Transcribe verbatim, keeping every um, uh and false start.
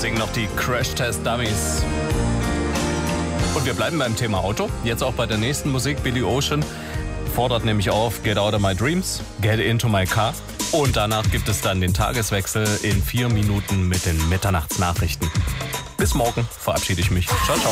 singen noch die Crash Test Dummies. Und wir bleiben beim Thema Auto. Jetzt auch bei der nächsten Musik. Billy Ocean fordert nämlich auf Get Out of My Dreams, Get Into My Car. Und danach gibt es dann den Tageswechsel in vier Minuten mit den Mitternachtsnachrichten. Bis morgen verabschiede ich mich. Ciao, ciao.